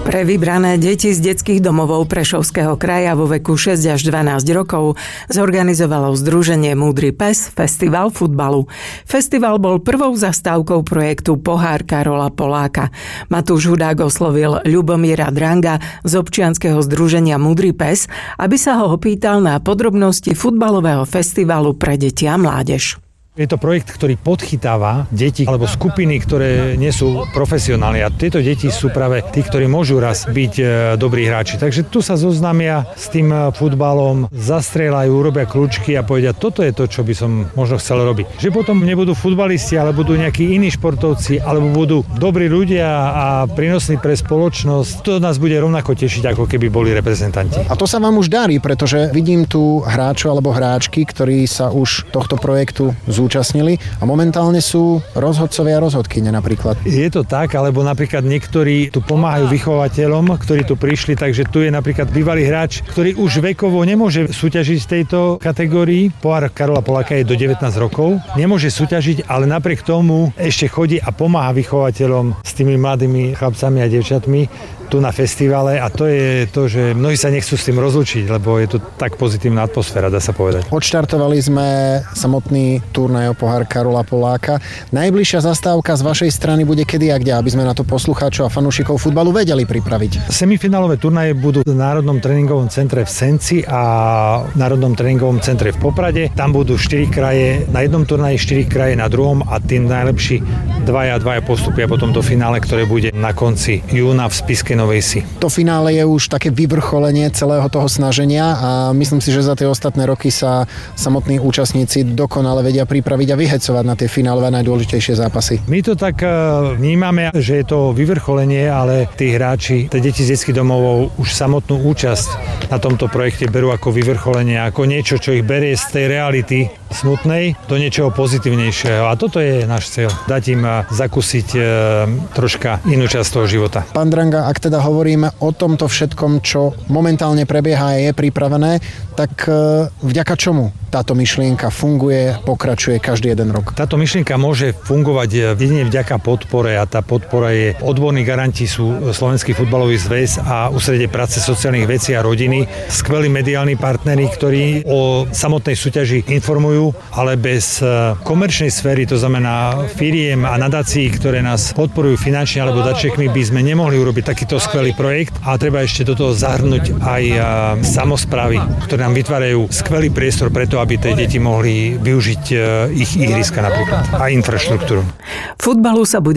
Pre vybrané deti z detských domovov Prešovského kraja vo veku 6 až 12 rokov zorganizovalo združenie Múdry pes festival futbalu. Festival bol prvou zastávkou projektu Pohár Karola Poláka. Matúš Hudák oslovil Ľubomíra Dranga z občianskeho združenia Múdry pes, aby sa ho opýtal na podrobnosti futbalového festivalu pre deti a mládež. Je to projekt, ktorý podchytáva deti alebo skupiny, ktoré nie sú profesionáli. A tieto deti sú práve tí, ktorí môžu raz byť dobrí hráči. Takže tu sa zoznámia s tým futbalom, zastrieľajú, urobia kľúčky a povedia, toto je to, čo by som možno chcel robiť. Že potom nebudú futbalisti, ale budú nejakí iní športovci, alebo budú dobrí ľudia a prínosní pre spoločnosť. To nás bude rovnako tešiť, ako keby boli reprezentanti. A to sa vám už darí, pretože vidím tu hráčov alebo hráčky, ktorí sa už tohto projektu zúčastnili a momentálne sú rozhodcovia a rozhodkyne napríklad. Je to tak, alebo napríklad niektorí tu pomáhajú vychovateľom, ktorí tu prišli, takže tu je napríklad bývalý hráč, ktorý už vekovo nemôže súťažiť v tejto kategórii. Pohár Karola Poláka je do 19 rokov. Nemôže súťažiť, ale napriek tomu ešte chodí a pomáha vychovateľom s tými mladými chlapcami a dievčatmi tu na festivale a to je to, že mnohí sa nechcú s tým rozlučiť, lebo je to tak pozitívna atmosféra, dá sa povedať. Odštartovali sme samotný turnaj o Pohár Karola Poláka. Najbližšia zastávka z vašej strany bude kedy a kde, aby sme na to poslucháčov a fanúšikov futbalu vedeli pripraviť? Semifinálové turnaje budú v Národnom tréningovom centre v Senci a Národnom tréningovom centre v Poprade. Tam budú 4 kraje na jednom turnaji, 4 kraje na druhom a tým najlepší dvaja postupia potom do finále, ktoré bude na konci júna v Spišskej Novej Vsi. To finále je už také vyvrcholenie celého toho snaženia a myslím si, že za tie ostatné roky sa samotní účastníci dokonale vedia pripraviť a vyhecovať na tie finálové najdôležitejšie zápasy. My to tak vnímame, že je to vyvrcholenie, ale tí hráči, tie deti z detských domovov už samotnú účasť na tomto projekte berú ako vyvrcholenie, ako niečo, čo ich berie z tej reality smutnej do niečoho pozitívnejšieho. A toto je náš cieľ. Dať im zakúsiť troška inú časť toho života. Pán Dranga, ak teda hovoríme o tomto všetkom, čo momentálne prebieha a je pripravené, tak vďaka čomu táto myšlienka funguje, pokračuje každý jeden rok? Táto myšlienka môže fungovať jedine vďaka podpore a tá podpora je odborní garanti sú Slovenský futbalový zväz a Ústredie práce, sociálnych vecí a rodiny. Skvelí mediálni partneri, ktorí o samotnej súťaži informujú, ale bez komerčnej sféry, to znamená firiem a nadácií, ktoré nás podporujú finančne alebo darčekmi, by sme nemohli urobiť takýto skvelý projekt a treba ešte do toho zahrnúť aj samosprávy, ktoré nám vytvárajú skvelý priestor preto, aby tie deti mohli využiť ich ihriska napríklad a infraštruktúru. Futbalu sa bude